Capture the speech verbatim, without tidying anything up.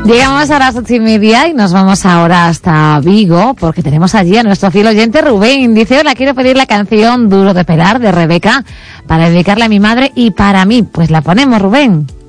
Llegamos a las ocho y media y nos vamos ahora hasta Vigo porque tenemos allí a nuestro fiel oyente Rubén. Dice, hola, quiero pedir la canción Duro de Pelar de Rebeca para dedicarla a mi madre y para mí. Pues la ponemos, Rubén.